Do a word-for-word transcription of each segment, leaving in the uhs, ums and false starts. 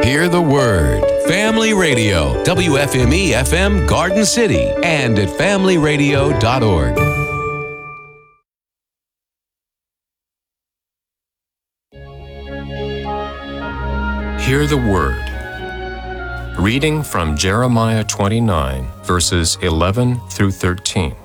Hear the Word. Family Radio, W F M E F M Garden City, and at family radio dot org. Hear the Word. Reading from Jeremiah twenty-nine, verses eleven through thirteen.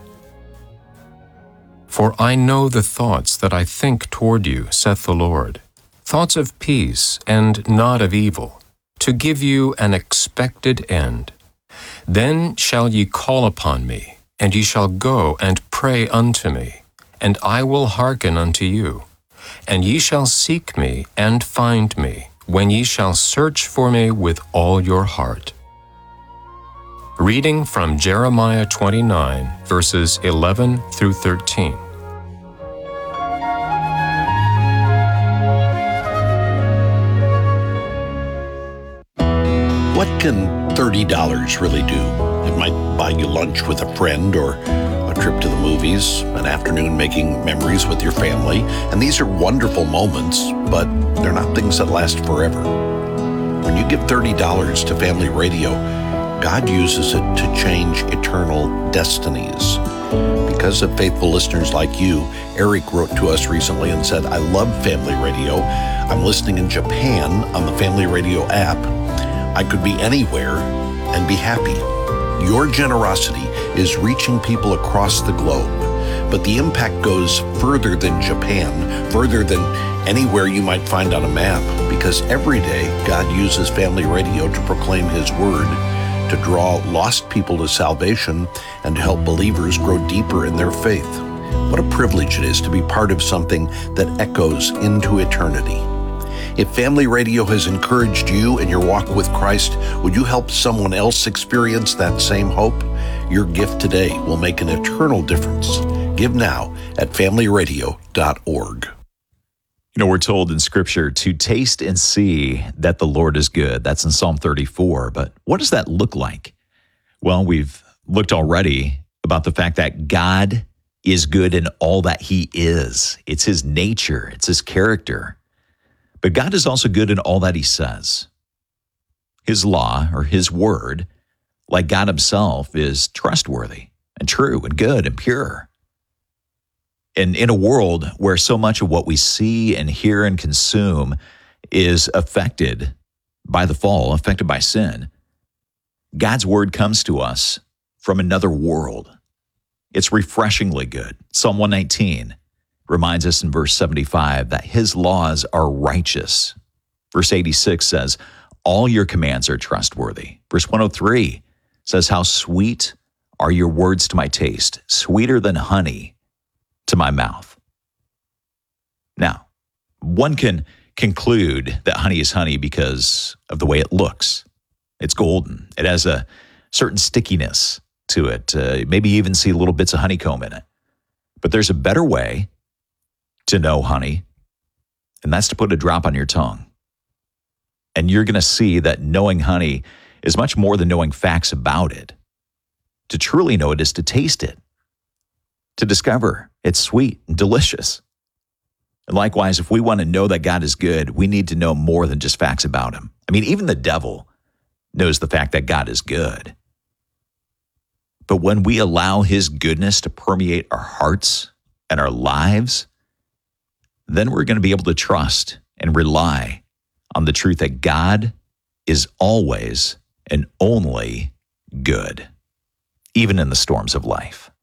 For I know the thoughts that I think toward you, saith the Lord, thoughts of peace and not of evil, to give you an expected end. Then shall ye call upon me, and ye shall go and pray unto me, and I will hearken unto you. And ye shall seek me and find me, when ye shall search for me with all your heart. Reading from Jeremiah twenty-nine, verses eleven through thirteen. What can thirty dollars really do? It might buy you lunch with a friend or a trip to the movies, an afternoon making memories with your family. And these are wonderful moments, but they're not things that last forever. When you give thirty dollars to Family Radio, God uses it to change eternal destinies. Because of faithful listeners like you, Eric wrote to us recently and said, I love Family Radio. I'm listening in Japan on the Family Radio app. I could be anywhere and be happy. Your generosity is reaching people across the globe, but the impact goes further than Japan, further than anywhere you might find on a map, because every day God uses Family Radio to proclaim His Word, to draw lost people to salvation, and to help believers grow deeper in their faith. What a privilege it is to be part of something that echoes into eternity. If Family Radio has encouraged you in your walk with Christ, would you help someone else experience that same hope? Your gift today will make an eternal difference. Give now at family radio dot org. You know, we're told in Scripture to taste and see that the Lord is good. That's in Psalm thirty-four. But what does that look like? Well, we've looked already about the fact that God is good in all that He is. It's His nature. It's His character. But God is also good in all that He says. His law, or His word, like God Himself, is trustworthy and true and good and pure. And in a world where so much of what we see and hear and consume is affected by the fall, affected by sin, God's word comes to us from another world. It's refreshingly good. Psalm one nineteen reminds us in verse seventy-five that His laws are righteous. Verse eighty-six says, all your commands are trustworthy. Verse one oh three says, how sweet are your words to my taste, sweeter than honey to my mouth. Now, one can conclude that honey is honey because of the way it looks. It's golden. It has a certain stickiness to it. Uh, maybe you even see little bits of honeycomb in it. But there's a better way to know honey, and that's to put a drop on your tongue. And you're going to see that knowing honey is much more than knowing facts about it. To truly know it is to taste it, to discover it's sweet and delicious. And likewise, if we want to know that God is good, we need to know more than just facts about Him. I mean, even the devil knows the fact that God is good. But when we allow His goodness to permeate our hearts and our lives, then we're going to be able to trust and rely on the truth that God is always and only good, even in the storms of life.